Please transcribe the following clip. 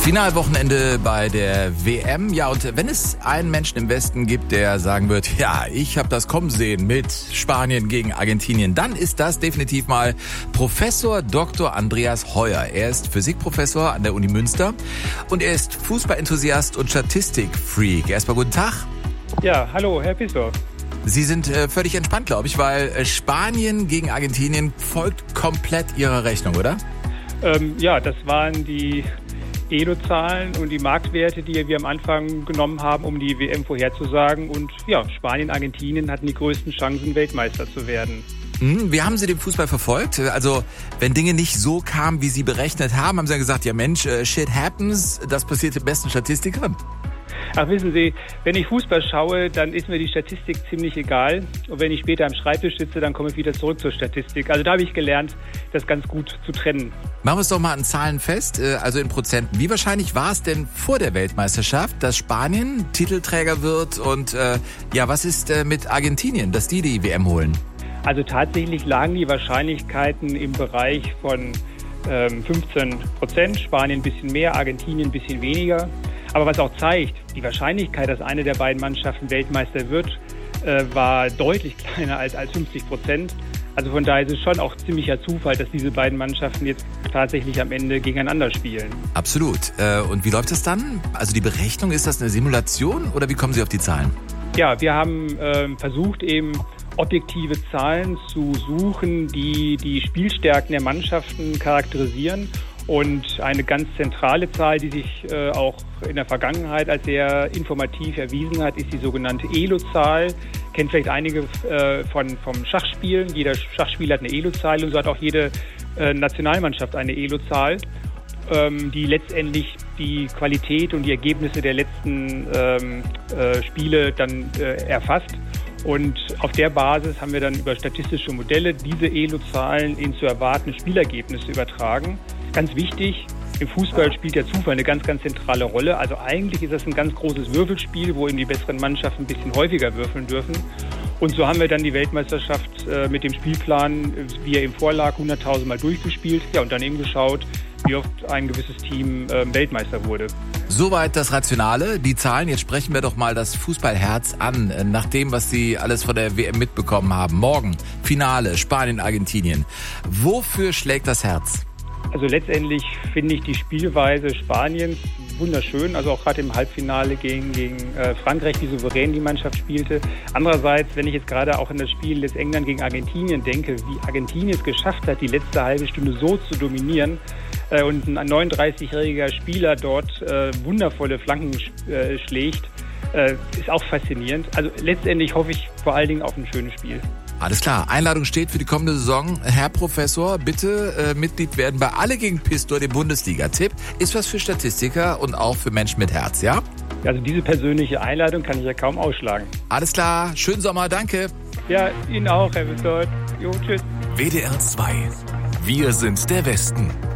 Finalwochenende bei der WM. Ja, und wenn es einen Menschen im Westen gibt, der sagen wird, ja, ich habe das kommen sehen mit Spanien gegen Argentinien, dann ist das definitiv mal Professor Dr. Andreas Heuer. Er ist Physikprofessor an der Uni Münster und er ist Fußballenthusiast und Statistikfreak. Erstmal guten Tag. Ja, hallo, Herr Pistor. Sie sind völlig entspannt, glaube ich, weil Spanien gegen Argentinien folgt komplett Ihrer Rechnung, oder? Ja, das waren die Elo-Zahlen und die Marktwerte, die wir am Anfang genommen haben, um die WM vorherzusagen. Und ja, Spanien, Argentinien hatten die größten Chancen, Weltmeister zu werden. Wie haben Sie den Fußball verfolgt? Also, wenn Dinge nicht so kamen, wie Sie berechnet haben, haben Sie ja gesagt, ja Mensch, shit happens, das passiert den besten Statistikern. Ach, wissen Sie, wenn ich Fußball schaue, dann ist mir die Statistik ziemlich egal. Und wenn ich später am Schreibtisch sitze, dann komme ich wieder zurück zur Statistik. Also da habe ich gelernt, das ganz gut zu trennen. Machen wir es doch mal an Zahlen fest, also in Prozenten. Wie wahrscheinlich war es denn vor der Weltmeisterschaft, dass Spanien Titelträger wird? Und was ist mit Argentinien, dass die WM holen? Also tatsächlich lagen die Wahrscheinlichkeiten im Bereich von 15%. Spanien ein bisschen mehr, Argentinien ein bisschen weniger. Aber was auch zeigt, die Wahrscheinlichkeit, dass eine der beiden Mannschaften Weltmeister wird, war deutlich kleiner als 50%. Also von daher ist es schon auch ziemlicher Zufall, dass diese beiden Mannschaften jetzt tatsächlich am Ende gegeneinander spielen. Absolut. Und wie läuft das dann? Also die Berechnung, ist das eine Simulation oder wie kommen Sie auf die Zahlen? Ja, wir haben versucht, eben objektive Zahlen zu suchen, die die Spielstärken der Mannschaften charakterisieren. Und eine ganz zentrale Zahl, die sich auch in der Vergangenheit als sehr informativ erwiesen hat, ist die sogenannte Elo-Zahl. Kennt vielleicht einige vom Schachspielen. Jeder Schachspieler hat eine Elo-Zahl und so hat auch jede Nationalmannschaft eine Elo-Zahl, die letztendlich die Qualität und die Ergebnisse der letzten Spiele dann erfasst. Und auf der Basis haben wir dann über statistische Modelle diese Elo-Zahlen in zu erwartende Spielergebnisse übertragen. Ganz wichtig, im Fußball spielt der Zufall eine ganz, ganz zentrale Rolle. Also eigentlich ist das ein ganz großes Würfelspiel, wo eben die besseren Mannschaften ein bisschen häufiger würfeln dürfen. Und so haben wir dann die Weltmeisterschaft mit dem Spielplan, wie er ihm vorlag, 100.000 Mal durchgespielt. Ja, und dann eben geschaut, wie oft ein gewisses Team Weltmeister wurde. Soweit das Rationale, die Zahlen. Jetzt sprechen wir doch mal das Fußballherz an, nach dem, was Sie alles von der WM mitbekommen haben. Morgen Finale, Spanien, Argentinien. Wofür schlägt das Herz? Also letztendlich finde ich die Spielweise Spaniens wunderschön, also auch gerade im Halbfinale gegen Frankreich, wie souverän die Mannschaft spielte. Andererseits, wenn ich jetzt gerade auch an das Spiel des England gegen Argentinien denke, wie Argentinien es geschafft hat, die letzte halbe Stunde so zu dominieren und ein 39-jähriger Spieler dort wundervolle Flanken schlägt, ist auch faszinierend. Also letztendlich hoffe ich vor allen Dingen auf ein schönes Spiel. Alles klar, Einladung steht für die kommende Saison. Herr Professor, bitte Mitglied werden bei Alle gegen Pistor, dem Bundesliga-Tipp. Ist was für Statistiker und auch für Menschen mit Herz, ja? Also diese persönliche Einladung kann ich ja kaum ausschlagen. Alles klar, schönen Sommer, danke. Ja, Ihnen auch, Herr Pistor. Jo, tschüss. WDR 2. Wir sind der Westen.